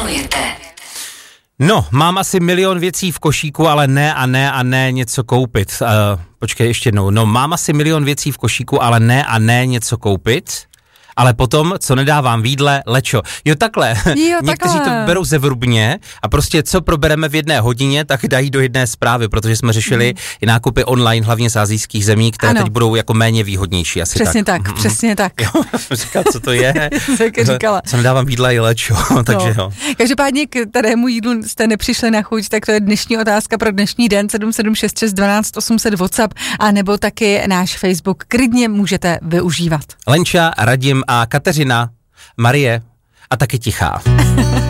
Milujete. No, mám asi milion věcí v košíku, ale ne něco koupit. Počkej ještě jednou. No, mám asi milion věcí v košíku, ale ne něco koupit. Ale potom, co nedávám v jídle, lečo. Jo, takhle. Někteří to berou zevrubně a prostě co probereme v 1 hodině, tak dají do 1 zprávy, protože jsme řešili i nákupy online, hlavně z asijských zemí, které teď budou jako méně výhodnější. Asi přesně tak. Přesně tak. Jo, říkal, co to je? Říkala. Co nedávám v jídle, je lečo. Takže jo. Každopádně k kterému jídlu jste nepřišli na chuť, tak to je dnešní otázka pro dnešní den 776 12 800 WhatsApp a nebo taky náš Facebook. Klidně můžete využívat. Lenča, Radim a Kateřina, Marie a taky Tichá.